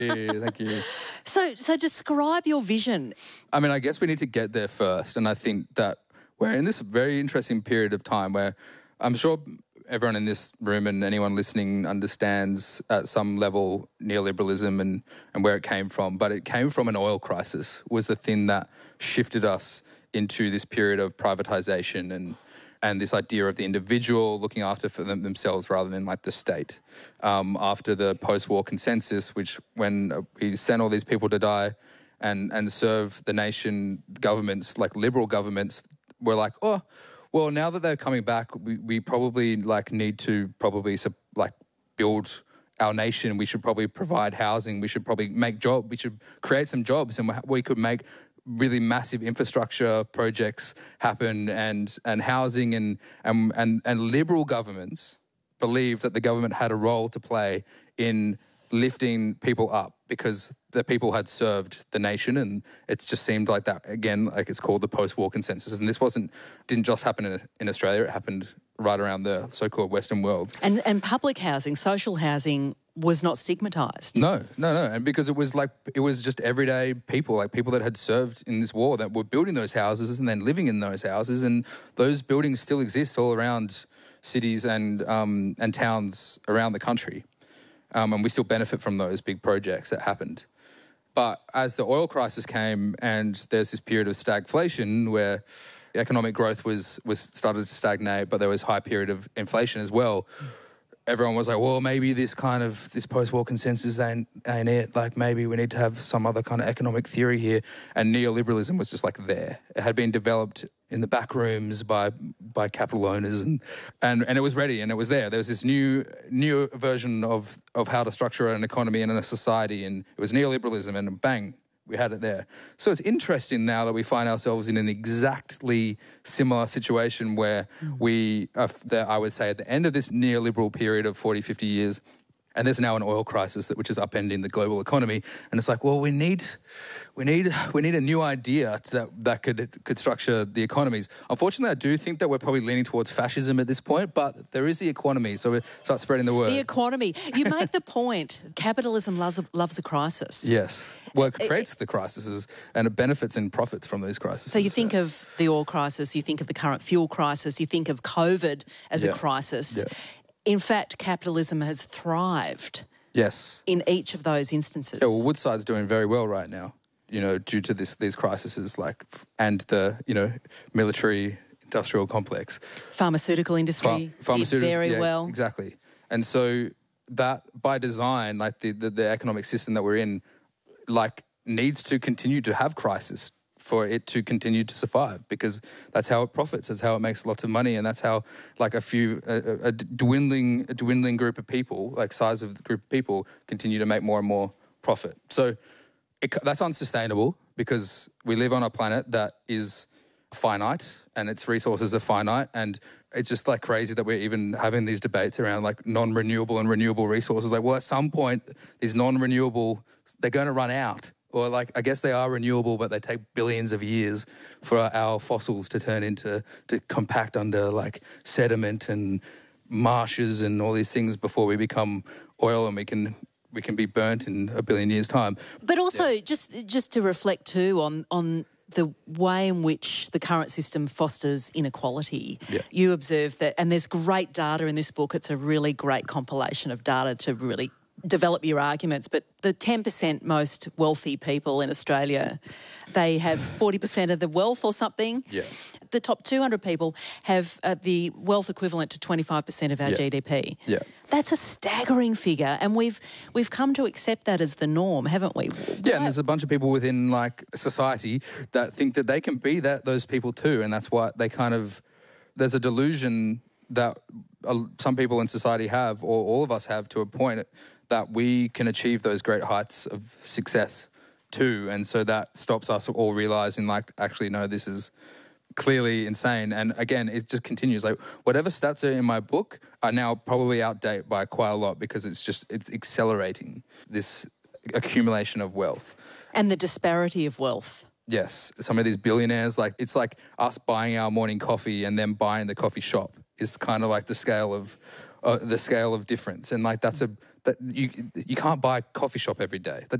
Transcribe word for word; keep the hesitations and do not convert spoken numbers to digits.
you. Thank you. So, so describe your vision. I mean, I guess we need to get there first. And I think that we're in this very interesting period of time where I'm sure everyone in this room and anyone listening understands at some level neoliberalism and, and where it came from. But it came from an oil crisis was the thing that shifted us into this period of privatization and and this idea of the individual looking after for them, themselves rather than like the state. Um, after the post-war consensus, which when we sent all these people to die and, and serve the nation, governments, like liberal governments, were like, oh, well, now that they're coming back, we, we probably like need to probably like build our nation. We should probably provide housing. We should probably make job. We should create some jobs, and we could make really massive infrastructure projects happen, and and housing and and and, and liberal governments believed that the government had a role to play in lifting people up because the people had served the nation, and it's just seemed like that again, like it's called the post-war consensus. And this wasn't didn't just happen in, in Australia; it happened right around the so-called Western world. And and public housing, social housing, was not stigmatised. No, no, no. And because it was like, it was just everyday people, like people that had served in this war that were building those houses and then living in those houses. And those buildings still exist all around cities and um, and towns around the country. Um, and we still benefit from those big projects that happened. But as the oil crisis came and there's this period of stagflation where economic growth was, was started to stagnate, but there was high period of inflation as well, everyone was like, well, maybe this kind of, this post-war consensus ain't, ain't it. Like, maybe we need to have some other kind of economic theory here. And neoliberalism was just like there. It had been developed in the back rooms by by capital owners, and, and, and it was ready and it was there. There was this new new version of, of how to structure an economy and a society, and it was neoliberalism, and bang, we had it there. So it's interesting now that we find ourselves in an exactly similar situation where mm. we, are, the, I would say, at the end of this neoliberal period of forty, fifty years, and there's now an oil crisis that which is upending the global economy. And it's like, well, we need, we need, we need a new idea that that could could structure the economies. Unfortunately, I do think that we're probably leaning towards fascism at this point, but there is the economy, so we start spreading the word. The economy. You make the point. Capitalism loves a, loves a crisis. Yes. Well, it creates the crises and it benefits and profits from those crises. So you think so. of the oil crisis, you think of the current fuel crisis, you think of COVID as yeah. a crisis. Yeah. In fact, capitalism has thrived. Yes. In each of those instances. Yeah, well, Woodside's doing very well right now, you know, due to this these crises, like, and the, you know, military industrial complex. Pharmaceutical industry Ph- pharmaceutical, did very yeah, well. Exactly. And so that by design, like the, the, the economic system that we're in, like needs to continue to have crisis for it to continue to survive, because that's how it profits, that's how it makes lots of money, and that's how like a few a, a dwindling a dwindling group of people, like size of the group of people, continue to make more and more profit. So it, that's unsustainable because we live on a planet that is finite and its resources are finite, and it's just like crazy that we're even having these debates around like non-renewable and renewable resources. Like, well, at some point these non-renewable, they're going to run out. Or like, I guess they are renewable, but they take billions of years for our fossils to turn into, to compact under like sediment and marshes and all these things before we become oil and we can we can be burnt in a billion years' time. But also, yeah. just just to reflect too on on the way in which the current system fosters inequality. Yeah. You observe that, and there's great data in this book. It's a really great compilation of data to really develop your arguments, but the ten percent most wealthy people in Australia, they have forty percent of the wealth or something. Yeah. The top two hundred people have uh, the wealth equivalent to twenty-five percent of our yeah. G D P. Yeah. That's a staggering figure, and we've we've come to accept that as the norm, haven't we? Yeah, and there's a bunch of people within like society that think that they can be that those people too, and that's why they kind of, there's a delusion that uh, some people in society have, or all of us have to a point, that we can achieve those great heights of success too. And so that stops us all realizing like, actually, no, this is clearly insane. And again, it just continues. Like whatever stats are in my book are now probably outdated by quite a lot, because it's just, it's accelerating this accumulation of wealth. And the disparity of wealth. Yes. Some of these billionaires, like it's like us buying our morning coffee and then buying the coffee shop is kind of like the scale of, uh, the scale of difference. And like that's a that you you can't buy a coffee shop every day. That